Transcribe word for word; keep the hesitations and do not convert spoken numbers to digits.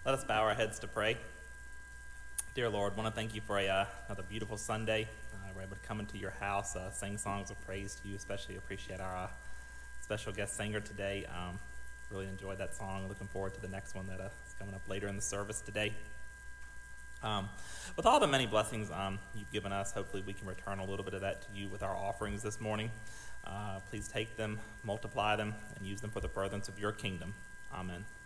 Let us bow our heads to pray. Dear Lord, I want to thank you for a, uh, another beautiful Sunday. Uh, we're able to come into your house, uh, sing songs of praise to you. Especially appreciate our uh, special guest singer today. Um, really enjoyed that song. Looking forward to the next one that uh, is coming up later in the service today. Um, with all the many blessings um, you've given us, hopefully we can return a little bit of that to you with our offerings this morning. Uh, please take them, multiply them, and use them for the furtherance of your kingdom. Amen.